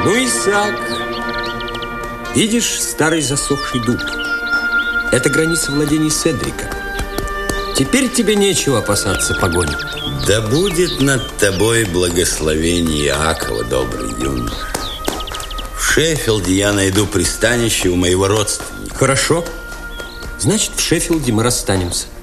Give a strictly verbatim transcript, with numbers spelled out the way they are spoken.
Ну, Исаак, видишь старый засохший дуб? Это граница владений Седрика. Теперь тебе нечего опасаться погони. Да будет над тобой благословение Иакова, добрый юноша. В Шеффилде я найду пристанище у моего родственника. Хорошо. Значит, в Шеффилде мы расстанемся.